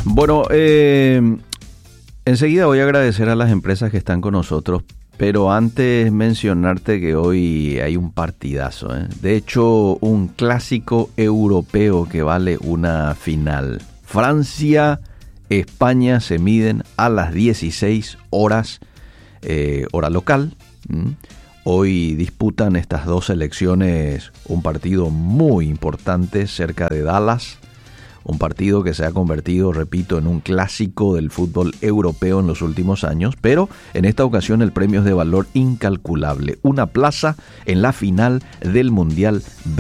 Bueno, enseguida voy a agradecer a las empresas que están con nosotros, pero antes mencionarte que hoy hay un partidazo, ¿eh? De hecho, un clásico europeo que vale una final. Francia, España se miden a las 16 horas, hora local. Hoy disputan estas dos selecciones un partido muy importante cerca de Dallas. Un partido que se ha convertido, repito, en un clásico del fútbol europeo en los últimos años, pero en esta ocasión el premio es de valor incalculable. Una plaza en la final del Mundial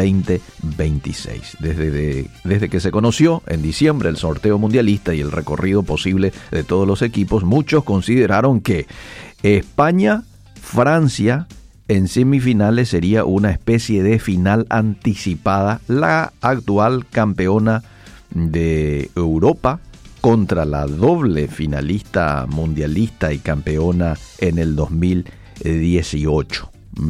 2026. Desde que se conoció en diciembre el sorteo mundialista y el recorrido posible de todos los equipos, muchos consideraron que España, Francia, en semifinales sería una especie de final anticipada, la actual campeona de Europa contra la doble finalista mundialista y campeona en el 2018.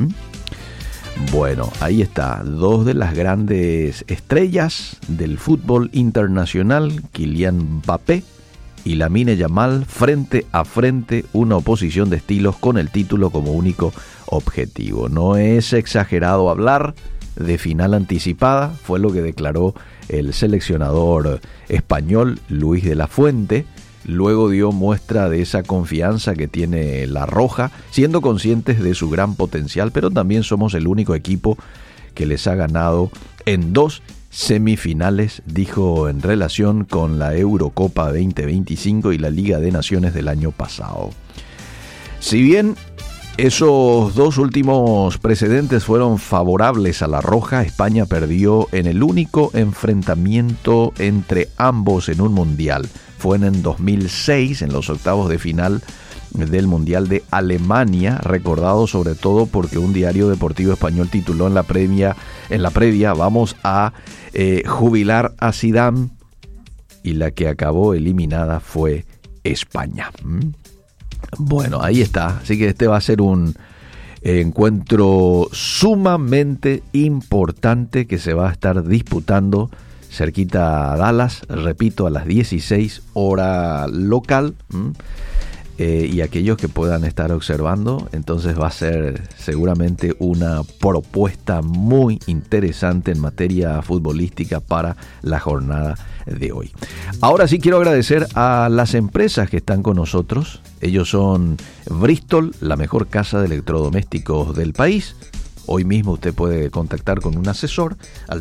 Bueno, ahí está, dos de las grandes estrellas del fútbol internacional, Kylian Mbappé y Lamine Yamal, frente a frente, una oposición de estilos con el título como único objetivo. No es exagerado hablar de final anticipada, fue lo que declaró el seleccionador español Luis de la Fuente. Luego dio muestra de esa confianza que tiene la Roja, siendo conscientes de su gran potencial, pero también somos el único equipo que les ha ganado en dos semifinales, dijo en relación con la Eurocopa 2025 y la Liga de Naciones del año pasado. Si bien esos dos últimos precedentes fueron favorables a la Roja, España perdió en el único enfrentamiento entre ambos en un mundial. Fue en 2006, en los octavos de final del Mundial de Alemania, recordado sobre todo porque un diario deportivo español tituló en la previa, vamos a jubilar a Zidane, y la que acabó eliminada fue España. Bueno, ahí está. Así que este va a ser un encuentro sumamente importante que se va a estar disputando cerquita a Dallas, repito, a las 16 hora local. Y aquellos que puedan estar observando, entonces va a ser seguramente una propuesta muy interesante en materia futbolística para la jornada de hoy. Ahora sí quiero agradecer a las empresas que están con nosotros. Ellos son Bristol, la mejor casa de electrodomésticos del país. Hoy mismo usted puede contactar con un asesor al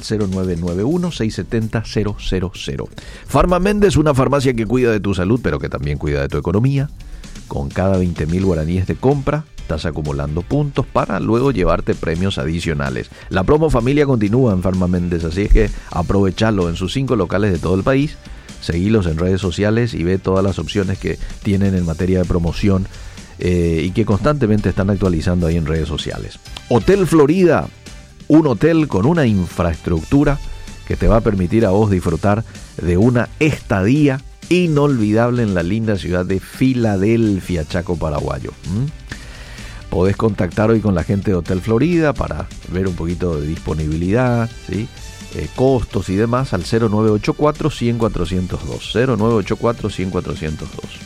0991-670-000. Farma Méndez, una farmacia que cuida de tu salud, pero que también cuida de tu economía. Con cada 20.000 guaraníes de compra, estás acumulando puntos para luego llevarte premios adicionales. La promo familia continúa en Farma Méndez, así es que aprovechalo en sus 5 locales de todo el país. Seguilos en redes sociales y ve todas las opciones que tienen en materia de promoción y que constantemente están actualizando ahí en redes sociales. Hotel Florida, un hotel con una infraestructura que te va a permitir a vos disfrutar de una estadía inolvidable en la linda ciudad de Filadelfia, Chaco paraguayo. Podés contactar hoy con la gente de Hotel Florida para ver un poquito de disponibilidad, ¿sí? Costos y demás al 0984-100-402. 0984-100-402.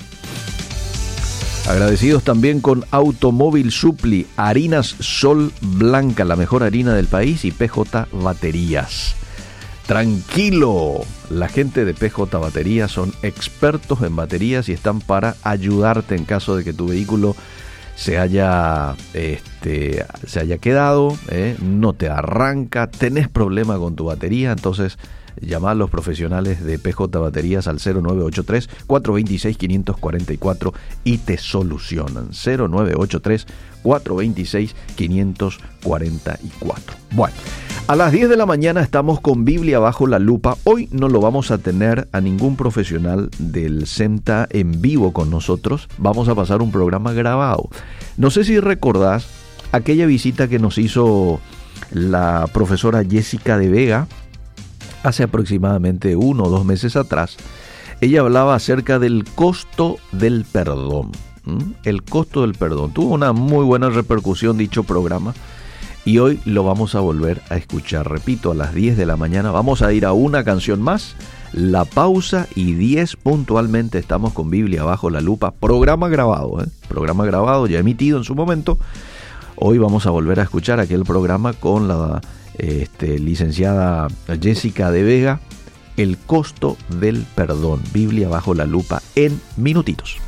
Agradecidos también con Automóvil Supli, Harinas Sol Blanca, la mejor harina del país, y PJ Baterías. Tranquilo, la gente de PJ Baterías son expertos en baterías y están para ayudarte en caso de que tu vehículo se haya quedado, no te arranca, tenés problema con tu batería, entonces llama a los profesionales de PJ Baterías al 0983-426-544 y te solucionan. 0983-426-544. Bueno, a las 10 de la mañana estamos con Biblia bajo la lupa. Hoy no lo vamos a tener a ningún profesional del CEMTA en vivo con nosotros. Vamos a pasar un programa grabado. No sé si recordás aquella visita que nos hizo la profesora Jessica de Vega hace aproximadamente 1 o 2 meses atrás. Ella hablaba acerca del costo del perdón. El costo del perdón. Tuvo una muy buena repercusión dicho programa. Y hoy lo vamos a volver a escuchar. Repito, a las 10 de la mañana vamos a ir a una canción más. La pausa y 10 puntualmente estamos con Biblia bajo la lupa. Programa grabado, programa grabado ya emitido en su momento. Hoy vamos a volver a escuchar aquel programa con la licenciada Jessica de Vega. El costo del perdón. Biblia bajo la lupa en minutitos.